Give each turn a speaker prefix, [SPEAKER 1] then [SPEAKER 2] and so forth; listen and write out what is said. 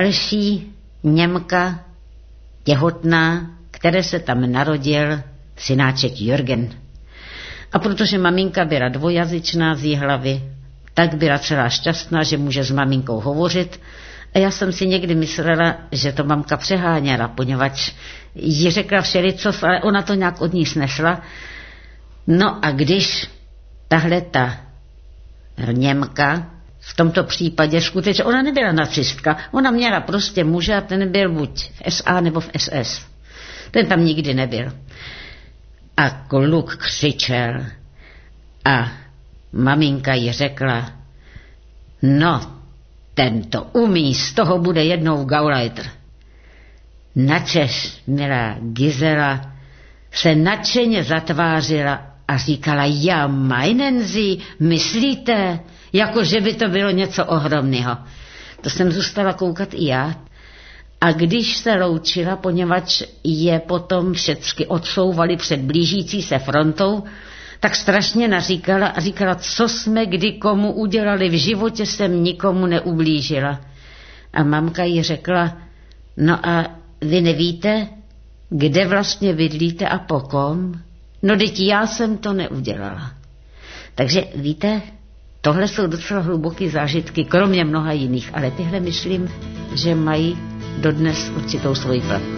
[SPEAKER 1] další Němka, těhotná, které se tam narodil synáček Jürgen. A protože maminka byla dvojazyčná z Jihlavy, tak byla celá šťastná, že může s maminkou hovořit. A já jsem si někdy myslela, že to mamka přeháněla, poněvadž jí řekla všelicos, ale ona to nějak od ní snesla. No a když tahle ta Němka, v tomto případě skutečně, ona nebyla nacistka, ona měla prostě muže a ten byl buď v SA nebo v SS. Ten tam nikdy nebyl. A kluk křičel a maminka jí řekla, no, ten to umí, z toho bude jednou Gauleiter. Načež milá Gizela se nadšeně zatvářila a říkala, ja meinen Sie, myslíte, jako že by to bylo něco ohromného. To jsem zůstala koukat i já. A když se loučila, poněvadž je potom všecky odsouvali před blížící se frontou, tak strašně naříkala a říkala, co jsme kdy komu udělali, v životě jsem nikomu neublížila. A mamka jí řekla, no a vy nevíte, kde vlastně bydlíte a po kom? No teď já jsem to neudělala. Takže víte, tohle jsou docela hluboké zážitky, kromě mnoha jiných, ale tyhle myslím, že mají dodnes určitou svoji platnost.